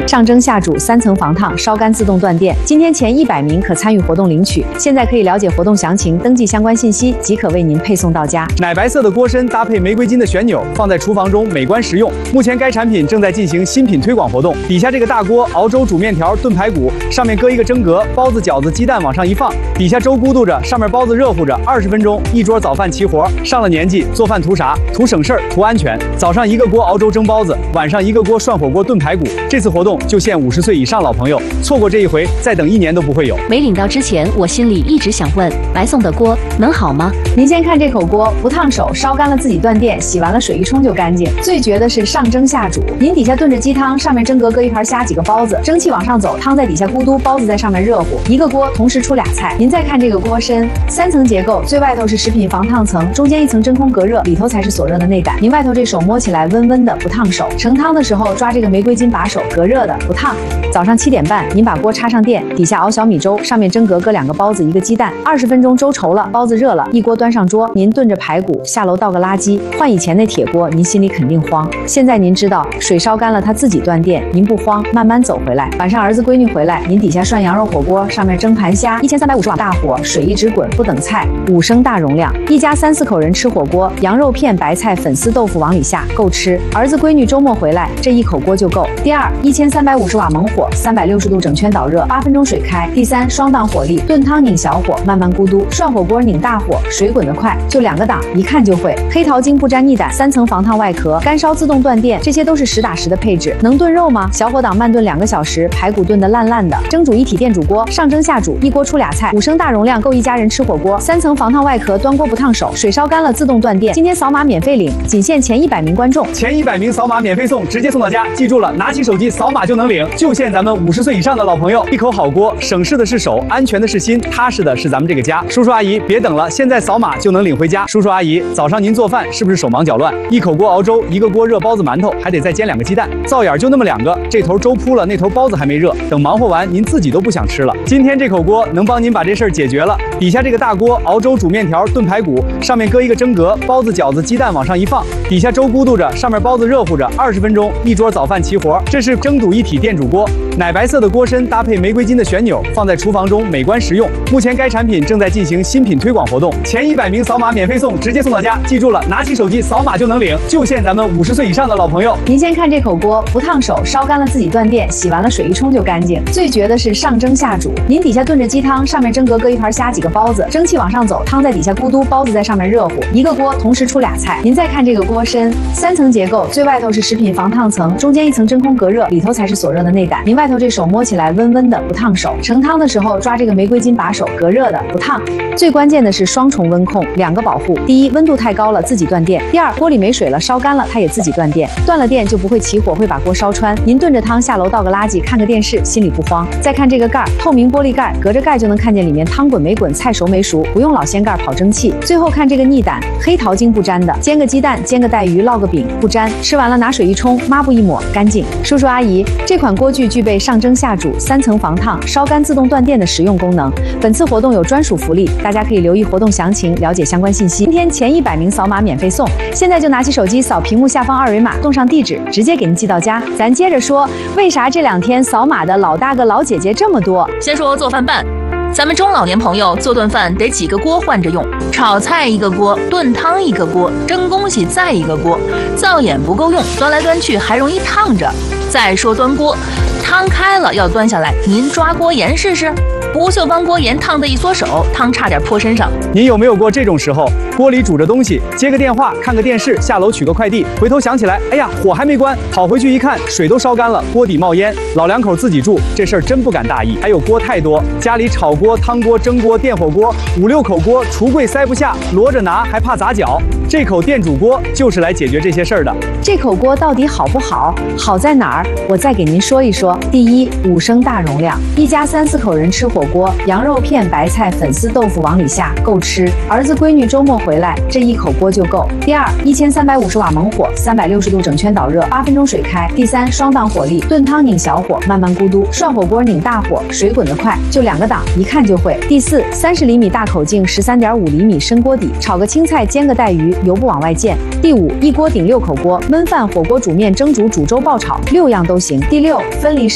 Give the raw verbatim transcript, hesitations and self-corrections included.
上蒸下煮三层防烫，烧干自动断电。今天前一百名可参与活动领取。现在可以了解活动详情，登记相关信息即可为您配送到家。 奶白色的锅身搭配玫瑰金的旋钮，放在厨房中美观实用。目前该产品正在进行新品推广活动。底下这个大锅熬粥、煮面条、炖排骨，上面搁一个蒸格，包子、饺子、鸡蛋往上一放，底下粥咕嘟着，上面包子热乎着，二十分钟一桌早饭齐活。上了年纪做饭图啥？图省事儿，图安全。早上一个锅熬粥蒸包子，晚上一个锅涮火锅炖排骨。这次活动就限五十岁以上老朋友，错过这一回，再等一年都不会有。 没领到之前，我心里一直想问，白送的锅能好吗？ 您先看这口锅，不烫手，烧干了自己断电，洗完了水一冲就干净。最绝的是上蒸下煮，您底下炖着鸡汤，上面蒸格搁一盘虾几个包子，蒸汽往上走，汤在底下咕嘟，包子在上面热乎，一个锅同时出俩菜。您再看这个锅身，三层结构，最外头是食品防烫层，中间一层真空隔热，里头才是锁热的内胆。您外头这手摸起来温温的，不烫手。盛汤的时候抓这个玫瑰金把手，隔热的，不烫。早上七点半，您把锅插上电，底下熬小米粥，上面蒸格搁两个包子，一个鸡蛋，二十分钟粥稠了，包子热了，一锅端上桌，您炖着排骨，下楼倒个垃圾。换以前那铁锅，您心里肯定慌。现在您知道水烧干了，它自己断电，您不慌，慢慢走回来。晚上儿子闺女回来，您底下涮羊肉火锅，上面蒸盘虾，一千三百五十瓦大火，水一直滚，不等菜，五升大容量，一家三四口人吃火锅，羊肉片、白菜、粉丝豆腐往里下，够吃。儿子闺女周末回来，这一口锅就够。第二，一千三百五十瓦猛火，三百六十度整圈导热，八分钟水开。第三，双档火力，炖汤拧小火，慢慢咕嘟；涮火锅拧大火，水滚得快，就两个档，一看就会。黑桃精不沾腻胆，三层防烫外壳，干烧自动断电，这些都是实打实的配置。能炖肉吗？小火档慢炖两个小时，排骨炖得烂烂的。蒸煮一体电煮锅，上蒸下煮，一锅出俩菜，五升大容量，够一家人吃火锅。三层防烫外壳，端锅不烫手，水烧干了自动断电。今天扫码免费领，仅限前一百名观众， 前一百名扫码免费送，直接送到家。记住了，拿起手机扫码就能领，就限咱们五十岁以上的老朋友。一口好锅，省事的是手，安全的是心，踏实的是咱们这个家。叔叔阿姨，别等了，现在扫码就能领回家。叔叔阿姨，早上您做饭是不是手忙脚乱？一口锅熬粥，一个锅热包子馒头，还得再煎两个鸡蛋，灶眼就那么两个，这头粥铺了，那头包子还没热，等忙活完，您自己都不想吃了。今天这口锅能帮您把这事儿解决了。底下这个大锅熬粥、煮面条、炖排骨，上面搁一个蒸格，包子、饺子、鸡蛋往上一放，底下粥咕嘟着，上面包子热乎着，二十分钟一桌早饭齐活。这是蒸煮一体电煮锅，奶白色的锅身搭配玫瑰金的旋钮，放在厨房中美观实用。目前该产品正在进行新品推广活动，前一百名扫码免费送，直接送到家。记住了，拿起手机扫码就能领，就限咱们五十岁以上的老朋友。 您先看这口锅，不烫手，烧干了自己断电，洗完了水一冲就干净。最绝的是上蒸下煮，您底下炖着鸡汤，上面蒸格搁一盘虾几个包子，蒸汽往上走，汤在底下咕嘟，包子在上面热乎，一个锅同时出俩菜。您再看这个锅身，三层结构，最外头是食品防烫层，中间一层真空隔热，里头才是锁热的内胆。您外头这手摸起来温温的，不烫手。盛汤的时候抓这个玫瑰金把手，隔热的，不烫。最关键的是双重温控，两个保护。第一，温度太高了自己断电；第二，锅里没水了，烧干了它也自己断电。断了电就不会起火，会把锅烧穿。您炖着汤下楼倒个垃圾，看个电视，心里不慌。再看这个盖儿，透明玻璃盖，隔着盖就能看见里面汤滚没滚，菜熟没熟，不用老掀盖跑蒸汽。最后看这个腻胆，黑桃精不沾的，煎个鸡蛋，煎个带鱼，烙个饼，不沾。吃完了拿水一冲，抹布一抹，干净。叔叔阿姨，这款锅具具备上蒸下煮、三层防烫、烧干自动断电的实用功能。本次活动有专属福利，大家可以留意活动详情，了解相关信息。今天前一百名扫码免费送，现在就拿起手机扫屏幕下方二维码，动上地址，直接给您寄到家。咱接着说，为啥这两天扫码的老大哥老姐姐这么多？ 先说做饭办。咱们中老年朋友做顿饭得几个锅换着用，炒菜一个锅，炖汤一个锅，蒸东西再一个锅，灶眼不够用，端来端去还容易烫着。再说端锅，汤开了要端下来，您抓锅沿试试。不锈钢锅沿烫得一缩手，汤差点泼身上。 您有没有过这种时候？锅里煮着东西，接个电话，看个电视，下楼取个快递，回头想起来，哎呀，火还没关，跑回去一看，水都烧干了，锅底冒烟。老两口自己住，这事儿真不敢大意。还有锅太多，家里炒锅、汤锅、蒸锅、电火锅，五六口锅，橱柜塞不下，摞着拿还怕砸脚。这口电煮锅就是来解决这些事儿的。 这口锅到底好不好？好在哪儿？我再给您说一说。第一，五升大容量，一家三四口人吃火锅，羊肉片、白菜、粉丝豆腐往里下，够吃。儿子闺女周末回来，这一口锅就够。第二，一千三百五十瓦猛火，三百六十度整圈导热，八分钟水开。第三，双档火力，炖汤拧小火，慢慢咕嘟；涮火锅拧大火，水滚得快，就两个档，一看就会。第四，三十厘米大口径，十三点五厘米深锅底，炒个青菜，煎个带鱼，油不往外溅。第五，一锅顶六口锅，焖饭、火锅、煮面、蒸煮、煮粥、爆炒，六样都行。第六，分离式